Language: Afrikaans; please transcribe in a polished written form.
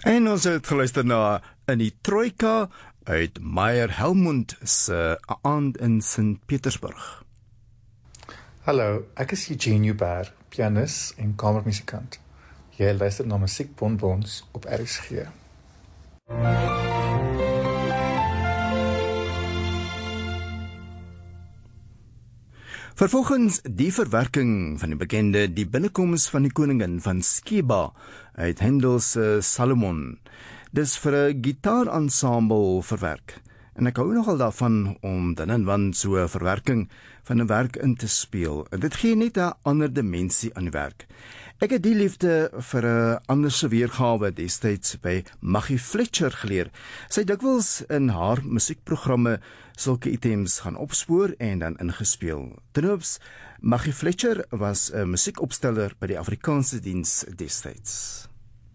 En ons het geluister na In die Trojka uit Meyer Helmond se aand in Sint Petersburg. Hallo, ek is Eugene Joubert, pianis en kamermusikant. Jy luister na Musiekbonbons op RSG. Vervolgens die verwerking van die bekende Die Binnekoms van die Koningin van Skeba uit Handel se Salomon. Dis vir 'n gitaarensemble verwerk. En ek hou nogal daarvan om dan en wan so 'n verwerking van 'n werk in te speel. Dit gee net 'n ander dimensie aan die werk. Ek het die liefde vir 'n anderse weergawe destyds by Maggie Fletcher geleer. Sy het dikwels in haar musiekprogramme sulke items gaan opspoor en dan ingespeel. Tenoops, Maggie Fletcher was 'n musiekopsteller by die Afrikaanse diens destyds.